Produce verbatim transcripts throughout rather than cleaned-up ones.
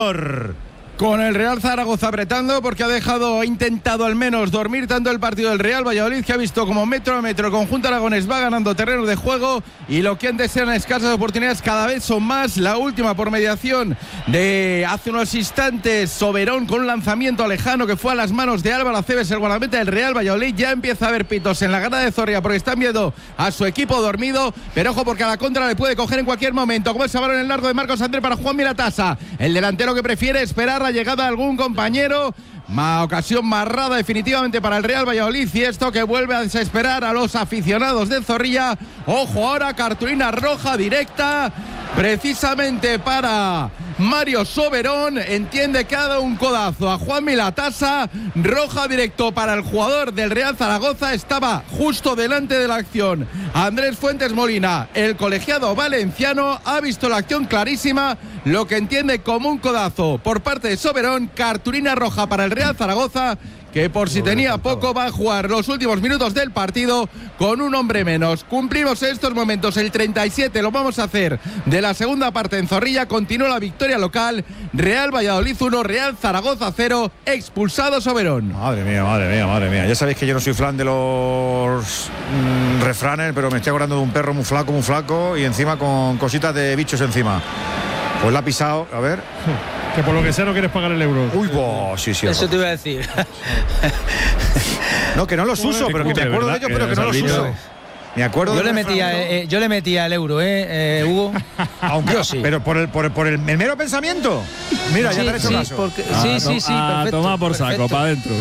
Con el Real Zaragoza apretando porque ha dejado, ha intentado al menos dormir tanto el partido del Real Valladolid, que ha visto como metro a metro el conjunto aragonés va ganando terreno de juego, y lo que antes eran escasas oportunidades cada vez son más. La última por mediación de hace unos instantes, Soberón con un lanzamiento lejano que fue a las manos de Álvaro Aceves, el guardameta del Real Valladolid. Ya empieza a haber pitos en la grada de Zorrilla porque están viendo a su equipo dormido, pero ojo porque a la contra le puede coger en cualquier momento, como ese balón en el largo de Marcos Andrés para Juan Milatasa, el delantero que prefiere esperar a llegada de algún compañero. Más ocasión marrada definitivamente para el Real Valladolid, y esto que vuelve a desesperar a los aficionados de Zorrilla. Ojo ahora, cartulina roja directa precisamente para Mario Soberón. Entiende que ha dado un codazo a Juan Milatasa. Roja directo para el jugador del Real Zaragoza. Estaba justo delante de la acción Andrés Fuentes Molina, el colegiado valenciano. Ha visto la acción clarísima, lo que entiende como un codazo por parte de Soberón. Cartulina roja para el Real Zaragoza, que por si tenía poco va a jugar los últimos minutos del partido con un hombre menos. Cumplimos en estos momentos el treinta y siete, lo vamos a hacer de la segunda parte en Zorrilla. Continúa la victoria local, Real Valladolid uno, Real Zaragoza cero, expulsado Soberón. Madre mía, madre mía, madre mía. Ya sabéis que yo no soy fan de los mmm, refranes, pero me estoy acordando de un perro muy flaco, muy flaco, y encima con cositas de bichos encima. Pues la ha pisado, a ver. Que por lo que sea no quieres pagar el euro. Uy, bo, sí, sí. Eso te iba a decir. No, que no los uso, pero que me acuerdo de ellos, pero que no los uso. Me acuerdo. Yo le metía, eh, yo le metía el euro, eh, eh Hugo. Aunque yo sí. Pero por el, por el, por el mero pensamiento. Mira, sí, ya te he hecho sí, caso. Porque, ah, sí, sí, sí, ah, perfecto. Toma por perfecto. saco, para adentro.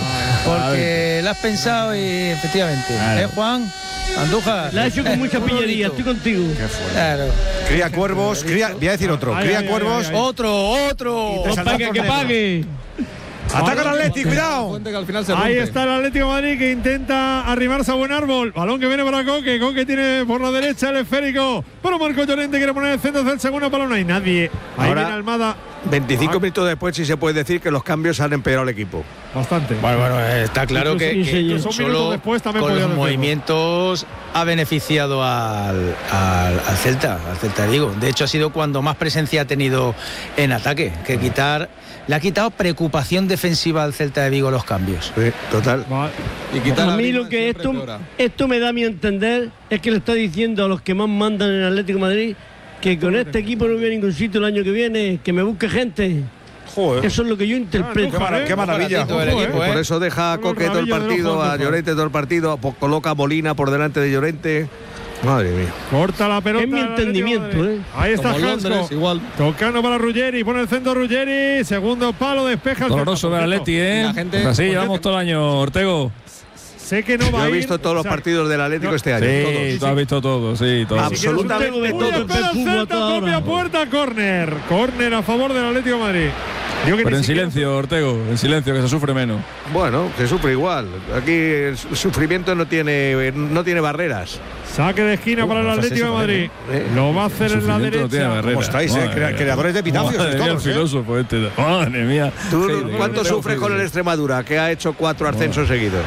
Porque lo has pensado y efectivamente. Claro. ¿Eh, Juan? Andújar. La he hecho con mucha pillería, estoy contigo. Qué fuerte. Claro. Cría cuervos, cría, voy a decir otro. Ay, Cría ay, cuervos. ay, ay, ay. Otro, otro. te No pague, que pague. Ataca al Atleti, cuidado. Ahí está el Atlético de Madrid que intenta arrimarse a buen árbol. Balón que viene para Coque. Coque tiene por la derecha el esférico. Pero Marco Llorente quiere poner el centro del segundo balón. No hay nadie. Ahí Ahora, viene Almada. veinticinco Ah. minutos después sí se puede decir que los cambios han empeorado el equipo. Bastante. Bueno, bueno, está claro que, Incluso- que incluso un minuto solo después también con podía los decirlo. movimientos ha beneficiado al, al, al Celta, al Celta de Vigo. De hecho, ha sido cuando más presencia ha tenido en ataque. Que quitar, le ha quitado preocupación defensiva al Celta de Vigo los cambios. Sí, total. Va. A mí lo que esto, esto me da a mi entender es que le está diciendo a los que más mandan en el Atlético de Madrid que con este equipo no voy a ningún sitio el año que viene, que me busque gente. Joder. Eso es lo que yo interpreto. Qué, mara- qué maravilla. Ojo, el equipo, Por ¿eh? eso deja a Una Coque todo el maravilla de los partido, a Juan Llorente todo el partido, po- coloca a Molina por delante de Llorente. Madre mía. Corta la pelota. Es mi del Atlético de entendimiento, Madrid. ¿eh? Ahí está Como Hansco. Londres, igual. Tocando para Ruggeri. Pone el centro Ruggeri. Segundo palo, despeja el Doloroso centro. ver al Atleti, ¿eh? La gente- Pues así llevamos todo el año, Ortego. Sé que no va Yo a he ir. visto todos los O sea, partidos del Atlético no- este año. Sí, todos. tú has visto todo, sí, todo. Absolutamente Yo tengo de Uy, todo. todo. espera el Fútbol Celta, hasta ahora. propia puerta, córner. Córner a favor del Atlético de Madrid. Digo que Pero ni en siquiera- silencio, Ortego, en silencio, que se sufre menos. Bueno, que sufre igual. Aquí el sufrimiento no tiene, no tiene barreras. Saque de esquina Uh, para el no haces Atlético de eso, Madrid. eh. Lo va a hacer en la Sufrimiento no tiene derecha. barrera. ¿Cómo estáis, eh? Madre Crea- mía. creadores de epitafios Madre mía, todos, el eh. filósofo este. Madre mía. ¿Tú Heidegger. cuánto Heidegger. sufres con el Extremadura, que ha hecho cuatro ascensos seguidos?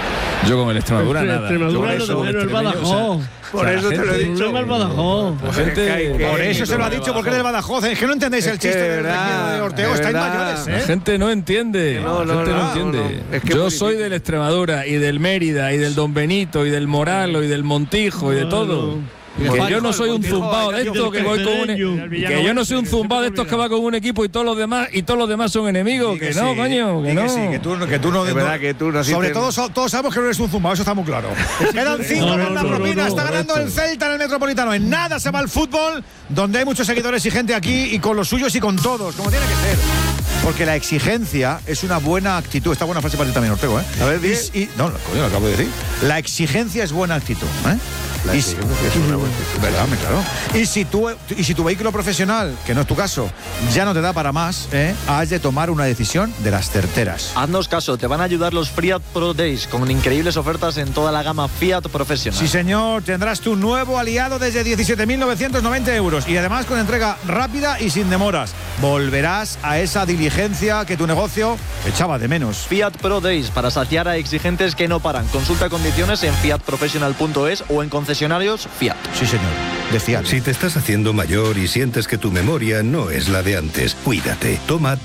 Yo con el Extremadura Entre nada. Extremadura Yo lo con de menos el Badajoz. Por O sea, eso te lo he gente- dicho. Problema el Badajoz. La gente, Por eso se lo ha dicho, porque es del Badajoz. Es que no entendéis el Es que chiste de del verdad, de Ortego. de Estáis verdad. mayores, la ¿eh? gente no entiende. No, la no, gente no, no, entiende. no, no. Es que Yo muy soy difícil. del Extremadura y del Mérida y del Don Benito y del Moralo y del Montijo y de todo. Que yo no soy un zumbao de estos que voy con un e- que yo no soy un zumbao de estos que va con un equipo y todos los demás y todos los demás son enemigos. Sí, Que sí. no, coño, que Sí, no. sí, que tú, que tú no. Es verdad que tú naciste Sobre en- todo, so- todos sabemos que no eres un zumbao, eso está muy claro. Quedan cinco No, con no, la no, propina. no, no, está ganando el Celta en el Metropolitano. En nada se va el fútbol, donde hay muchos seguidores y gente aquí, y con los suyos y con todos, como tiene que ser. Porque la exigencia es una buena actitud. Está buena frase para ti también, Ortego, ¿eh? A ver, di. Y, y- no, coño, lo acabo de decir. La exigencia es buena actitud, ¿eh? La Y- exigencia es una buena actitud. ¿Verdad? Me claro. Y si, tú, y si tu vehículo profesional, que no es tu caso, ya no te da para más, ¿eh? Has de tomar una decisión de las certeras. Haznos caso, te van a ayudar los Fiat Pro Days con increíbles ofertas en toda la gama Fiat profesional. Sí, señor, tendrás tu nuevo aliado desde diecisiete mil novecientos noventa euros y además con entrega rápida y sin demoras. Volverás a esa diligencia que tu negocio echaba de menos. Fiat Pro Days para saciar a exigentes que no paran. Consulta condiciones en fiat professional punto es o en concesionarios Fiat. Sí, señor, de Fiat. Si te estás haciendo mayor y sientes que tu memoria no es la de antes, cuídate. Toma